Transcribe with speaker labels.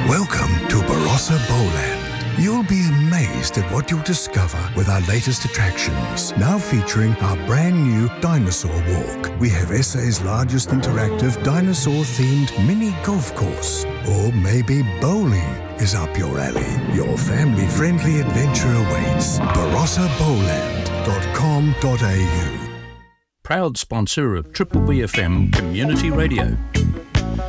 Speaker 1: Welcome to Barossa Bowland. You'll be amazed at what you'll discover with our latest attractions, now featuring our brand new Dinosaur Walk. We have SA's largest interactive dinosaur-themed mini golf course. Or maybe bowling is up your alley. Your family-friendly adventure awaits. BarossaBowland.com.au.
Speaker 2: Proud sponsor of Triple BFM Community Radio.